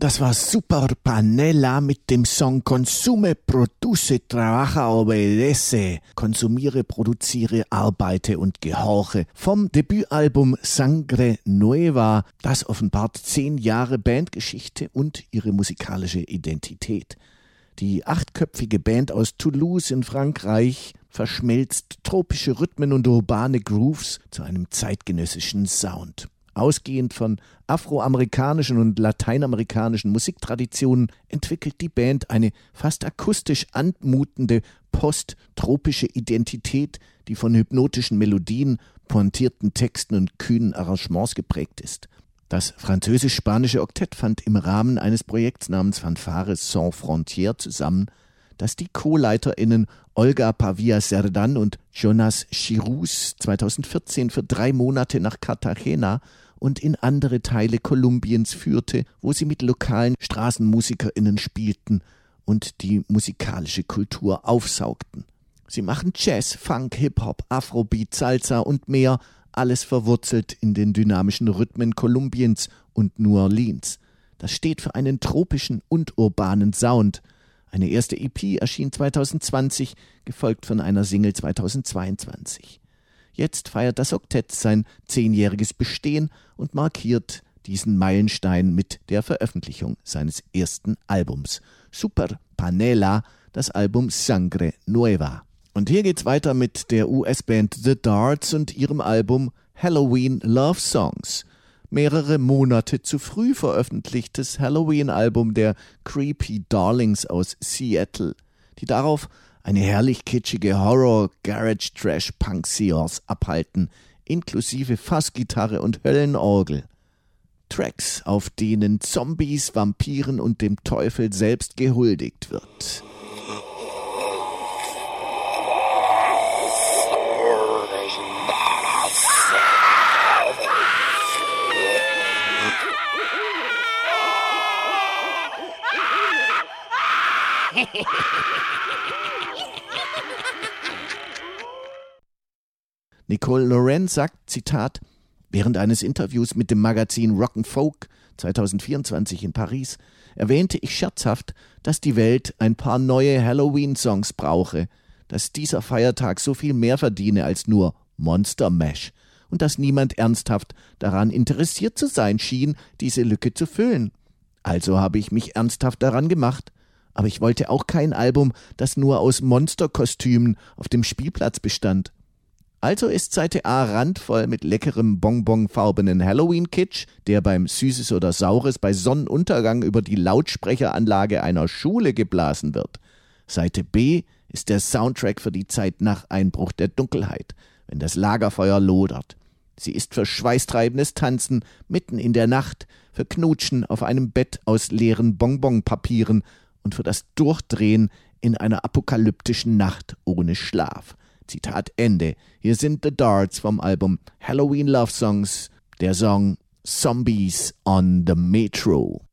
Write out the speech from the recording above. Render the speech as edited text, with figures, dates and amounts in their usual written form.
Das war Super Panela mit dem Song Consume, Produce, Trabaja, Obedece. Konsumiere, produziere, arbeite und gehorche. Vom Debütalbum Sangre Nueva. Das offenbart 10 Jahre Bandgeschichte und ihre musikalische Identität. Die 8-köpfige Band aus Toulouse in Frankreich verschmelzt tropische Rhythmen und urbane Grooves zu einem zeitgenössischen Sound. Ausgehend von afroamerikanischen und lateinamerikanischen Musiktraditionen entwickelt die Band eine fast akustisch anmutende post-tropische Identität, die von hypnotischen Melodien, pointierten Texten und kühnen Arrangements geprägt ist. Das französisch-spanische Oktett fand im Rahmen eines Projekts namens Fanfares Sans Frontières zusammen, das die Co-LeiterInnen Olga Pavia-Cerdan und Jonas Chirus 2014 für 3 Monate nach Cartagena und in andere Teile Kolumbiens führte, wo sie mit lokalen StraßenmusikerInnen spielten und die musikalische Kultur aufsaugten. Sie machen Jazz, Funk, Hip-Hop, Afrobeat, Salsa und mehr, alles verwurzelt in den dynamischen Rhythmen Kolumbiens und New Orleans. Das steht für einen tropischen und urbanen Sound. Eine erste EP erschien 2020, gefolgt von einer Single 2022. Jetzt feiert das Oktett sein 10-jähriges Bestehen und markiert diesen Meilenstein mit der Veröffentlichung seines ersten Albums. Super Panela, das Album Sangre Nueva. Und hier geht's weiter mit der US-Band The Darts und ihrem Album Halloween Love Songs. Mehrere Monate zu früh veröffentlichtes Halloween-Album der Creepy Darlings aus Seattle, die darauf eine herrlich kitschige Horror-Garage-Trash-Punk-Seance abhalten, inklusive Fassgitarre und Höllenorgel. Tracks, auf denen Zombies, Vampiren und dem Teufel selbst gehuldigt wird. Nicole Lorenz sagt, Zitat, während eines Interviews mit dem Magazin Rock'n'Folk 2024 in Paris erwähnte ich scherzhaft, dass die Welt ein paar neue Halloween-Songs brauche, dass dieser Feiertag so viel mehr verdiene als nur Monster Mash und dass niemand ernsthaft daran interessiert zu sein schien, diese Lücke zu füllen. Also habe ich mich ernsthaft daran gemacht. Aber ich wollte auch kein Album, das nur aus Monsterkostümen auf dem Spielplatz bestand. Also ist Seite A randvoll mit leckerem bonbonfarbenen Halloween-Kitsch, der beim Süßes oder Saures bei Sonnenuntergang über die Lautsprecheranlage einer Schule geblasen wird. Seite B ist der Soundtrack für die Zeit nach Einbruch der Dunkelheit, wenn das Lagerfeuer lodert. Sie ist für schweißtreibendes Tanzen mitten in der Nacht, für Knutschen auf einem Bett aus leeren Bonbonpapieren und für das Durchdrehen in einer apokalyptischen Nacht ohne Schlaf. Zitat Ende. Hier sind The Darts vom Album Halloween Love Songs, der Song Zombies on the Metro.